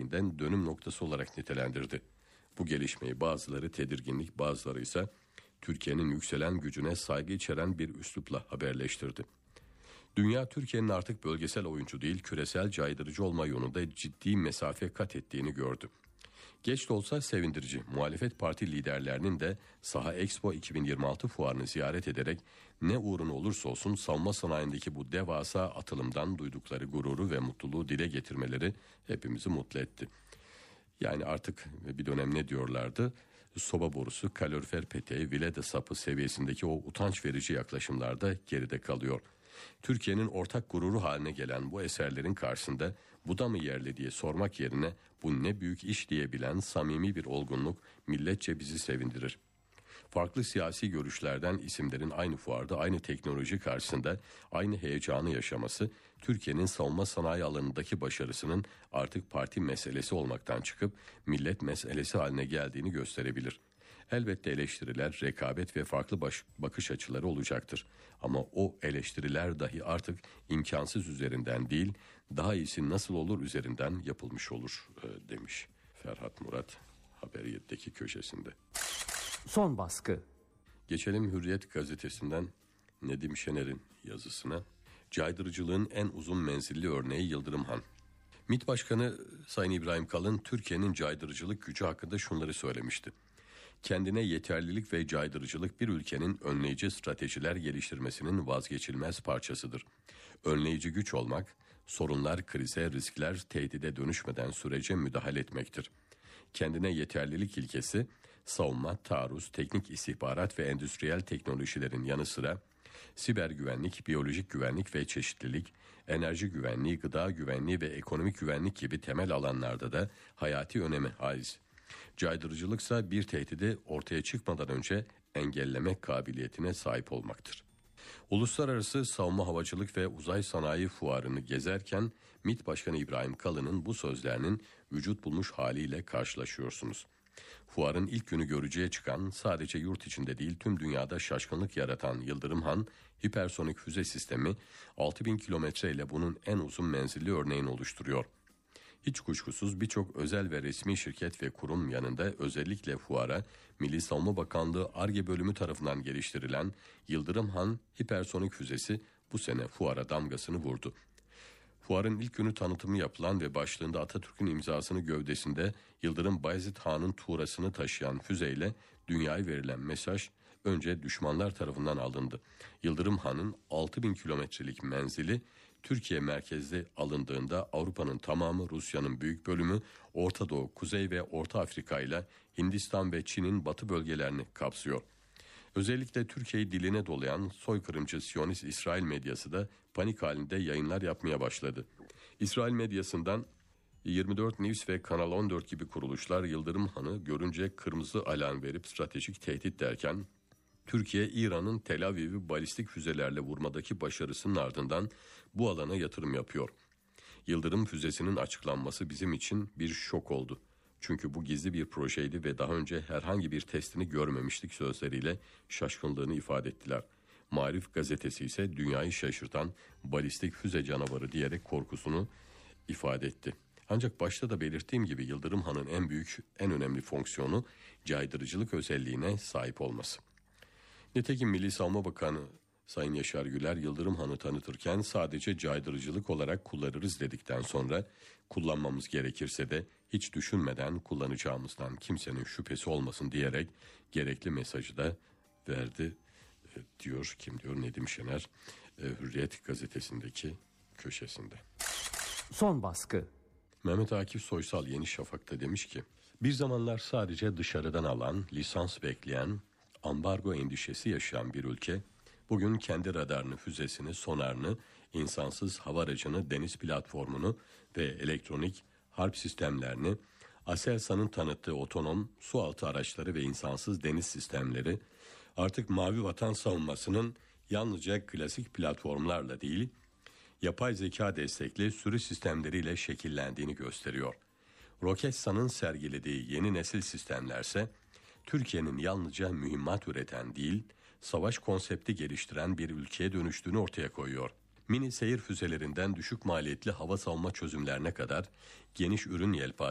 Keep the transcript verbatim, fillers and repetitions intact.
tarihindeki dönüm noktası olarak nitelendirdi. Bu gelişmeyi bazıları tedirginlik, bazıları ise Türkiye'nin yükselen gücüne saygı içeren bir üslupla haberleştirdi. Dünya, Türkiye'nin artık bölgesel oyuncu değil, küresel caydırıcı olma yolunda ciddi mesafe kat ettiğini gördü. Geç de olsa sevindirici. Muhalefet parti liderlerinin de Saha Expo iki bin yirmi altı fuarını ziyaret ederek ne uğruna olursa olsun savunma sanayindeki bu devasa atılımdan duydukları gururu ve mutluluğu dile getirmeleri hepimizi mutlu etti. Yani artık bir dönem ne diyorlardı? Soba borusu, kalorifer peteği, vileda sapı seviyesindeki o utanç verici yaklaşımlarda geride kalıyor. Türkiye'nin ortak gururu haline gelen bu eserlerin karşısında bu da mı yerli diye sormak yerine bu ne büyük iş diyebilen samimi bir olgunluk milletçe bizi sevindirir. Farklı siyasi görüşlerden isimlerin aynı fuarda aynı teknoloji karşısında aynı heyecanı yaşaması Türkiye'nin savunma sanayi alanındaki başarısının artık parti meselesi olmaktan çıkıp millet meselesi haline geldiğini gösterebilir. Elbette eleştiriler, rekabet ve farklı baş, bakış açıları olacaktır. Ama o eleştiriler dahi artık imkansız üzerinden değil, daha iyisi nasıl olur üzerinden yapılmış olur e, demiş Ferhat Murat Haber yedi'deki köşesinde. Son baskı. Geçelim Hürriyet gazetesinden Nedim Şener'in yazısına. Caydırıcılığın en uzun menzilli örneği Yıldırım Han. MİT Başkanı Sayın İbrahim Kalın Türkiye'nin caydırıcılık gücü hakkında şunları söylemişti. Kendine yeterlilik ve caydırıcılık bir ülkenin önleyici stratejiler geliştirmesinin vazgeçilmez parçasıdır. Önleyici güç olmak, sorunlar, krize, riskler, tehdide dönüşmeden sürece müdahale etmektir. Kendine yeterlilik ilkesi, savunma, taarruz, teknik istihbarat ve endüstriyel teknolojilerin yanı sıra siber güvenlik, biyolojik güvenlik ve çeşitlilik, enerji güvenliği, gıda güvenliği ve ekonomik güvenlik gibi temel alanlarda da hayati öneme haiz. Caydırıcılıksa bir tehdidi ortaya çıkmadan önce engelleme kabiliyetine sahip olmaktır. Uluslararası Savunma Havacılık ve Uzay Sanayi Fuarı'nı gezerken MİT Başkanı İbrahim Kalın'ın bu sözlerinin vücut bulmuş haliyle karşılaşıyorsunuz. Fuarın ilk günü görücüye çıkan, sadece yurt içinde değil tüm dünyada şaşkınlık yaratan Yıldırım Han hipersonik füze sistemi altı bin kilometre ile bunun en uzun menzilli örneğini oluşturuyor. Hiç kuşkusuz birçok özel ve resmi şirket ve kurum yanında özellikle fuara Milli Savunma Bakanlığı Ar-Ge bölümü tarafından geliştirilen Yıldırım Han hipersonik füzesi bu sene fuara damgasını vurdu. Fuarın ilk günü tanıtımı yapılan ve başlığında Atatürk'ün imzasını gövdesinde Yıldırım Bayezid Han'ın tuğrasını taşıyan füzeyle dünyaya verilen mesaj önce düşmanlar tarafından alındı. Yıldırım Han'ın altı bin kilometrelik menzili Türkiye merkezli alındığında Avrupa'nın tamamı, Rusya'nın büyük bölümü, Orta Doğu, Kuzey ve Orta Afrika ile Hindistan ve Çin'in batı bölgelerini kapsıyor. Özellikle Türkiye'yi diline dolayan soykırımcı Siyonist İsrail medyası da panik halinde yayınlar yapmaya başladı. İsrail medyasından yirmi dört News ve Kanal on dört gibi kuruluşlar Yıldırım Han'ı görünce kırmızı alarm verip stratejik tehdit derken, Türkiye, İran'ın Tel Aviv'i balistik füzelerle vurmadaki başarısının ardından bu alana yatırım yapıyor. Yıldırım füzesinin açıklanması bizim için bir şok oldu. Çünkü bu gizli bir projeydi ve daha önce herhangi bir testini görmemiştik sözleriyle şaşkınlığını ifade ettiler. Marif gazetesi ise dünyayı şaşırtan balistik füze canavarı diyerek korkusunu ifade etti. Ancak başta da belirttiğim gibi Yıldırım Han'ın en büyük, en önemli fonksiyonu caydırıcılık özelliğine sahip olması. Nitekim Milli Savunma Bakanı Sayın Yaşar Güler Yıldırım Han'ı tanıtırken sadece caydırıcılık olarak kullanırız dedikten sonra kullanmamız gerekirse de hiç düşünmeden kullanacağımızdan kimsenin şüphesi olmasın diyerek gerekli mesajı da verdi e, diyor kim diyor Nedim Şener e, Hürriyet gazetesindeki köşesinde. Son baskı. Mehmet Akif Soysal Yeni Şafak'ta demiş ki bir zamanlar sadece dışarıdan alan, lisans bekleyen, ambargo endişesi yaşayan bir ülke bugün kendi radarını, füzesini, sonarını, insansız hava aracını, deniz platformunu ve elektronik harp sistemlerini, Aselsan'ın tanıttığı otonom sualtı araçları ve insansız deniz sistemleri artık Mavi Vatan savunmasının yalnızca klasik platformlarla değil, yapay zeka destekli sürü sistemleriyle şekillendiğini gösteriyor. Roketsan'ın sergilediği yeni nesil sistemlerse Türkiye'nin yalnızca mühimmat üreten değil, savaş konsepti geliştiren bir ülkeye dönüştüğünü ortaya koyuyor. Mini seyir füzelerinden düşük maliyetli hava savunma çözümlerine kadar geniş ürün yelpazesi